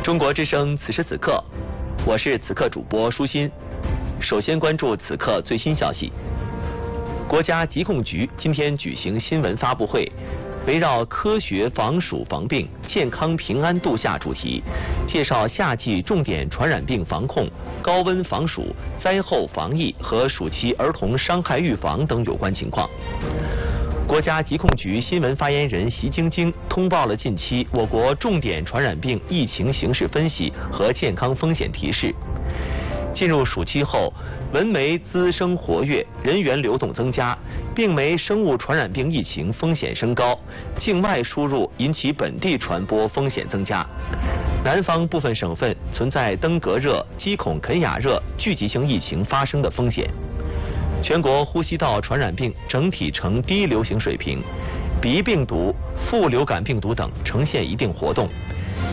中国之声此时此刻，我是此刻主播舒心。首先关注此刻最新消息。国家疾控局今天举行新闻发布会，围绕科学防暑防病、健康平安度夏主题，介绍夏季重点传染病防控、高温防暑、灾后防疫和暑期儿童伤害预防等有关情况。国家疾控局新闻发言人习晶晶通报了近期我国重点传染病疫情形势分析和健康风险提示。进入暑期后，蚊媒滋生活跃，人员流动增加，病媒生物传染病疫情风险升高，境外输入引起本地传播风险增加。南方部分省份存在登革热、鸡孔肯雅热聚集性疫情发生的风险。全国呼吸道传染病整体呈低流行水平，鼻病毒、副流感病毒等呈现一定活动，